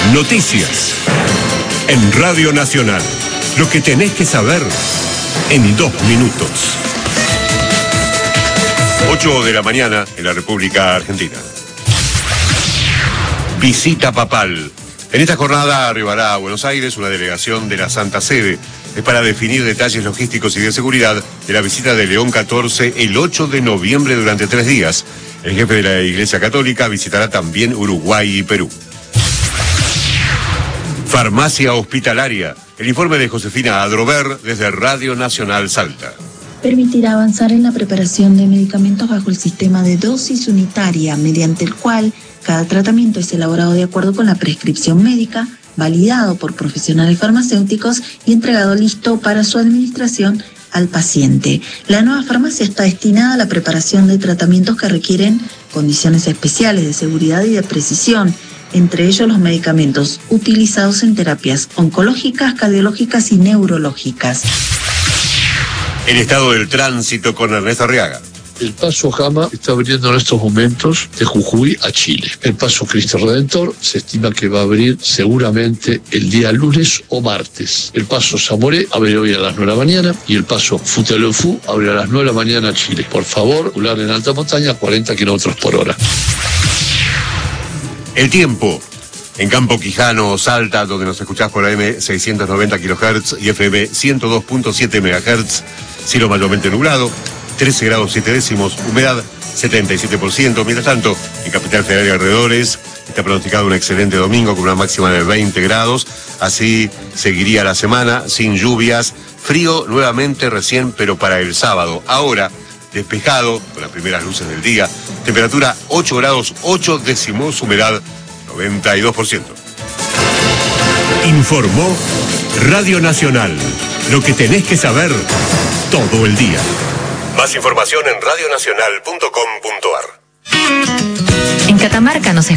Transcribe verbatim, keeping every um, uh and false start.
Noticias. En Radio Nacional. Lo que tenés que saber en dos minutos. ocho de la mañana en la República Argentina. Visita papal. En esta jornada arribará a Buenos Aires una delegación de la Santa Sede. Es para definir detalles logísticos y de seguridad de la visita de León catorce el ocho de noviembre durante tres días. El jefe de la Iglesia Católica visitará también Uruguay y Perú. Farmacia hospitalaria. El informe de Josefina Adrover desde Radio Nacional Salta. Permitirá avanzar en la preparación de medicamentos bajo el sistema de dosis unitaria, mediante el cual cada tratamiento es elaborado de acuerdo con la prescripción médica, validado por profesionales farmacéuticos y entregado listo para su administración al paciente. La nueva farmacia está destinada a la preparación de tratamientos que requieren condiciones especiales de seguridad y de precisión, entre ellos los medicamentos utilizados en terapias oncológicas, cardiológicas y neurológicas. El estado del tránsito con Ernesto Arriaga. El paso Jama está abriendo en estos momentos de Jujuy a Chile. El paso Cristo Redentor se estima que va a abrir seguramente el día lunes o martes. El paso Zamoré abre hoy a las nueve de la mañana y el paso Futelefú abre a las nueve de la mañana a Chile. Por favor, circular en alta montaña a cuarenta kilómetros por hora. El tiempo. En Campo Quijano, Salta, donde nos escuchás por A M seiscientos noventa kilohertz y F M ciento dos punto siete megahertz, cielo mayormente nublado, trece grados siete décimos, humedad setenta y siete por ciento. Mientras tanto, en Capital Federal y alrededores está pronosticado un excelente domingo con una máxima de veinte grados. Así seguiría la semana, sin lluvias, frío nuevamente recién, pero para el sábado. Ahora, despejado, con las primeras luces del día, temperatura ocho grados ocho décimos, humedad noventa y dos por ciento. Informó Radio Nacional. Lo que tenés que saber todo el día. Más información en radionacional punto com punto ar. En Catamarca nos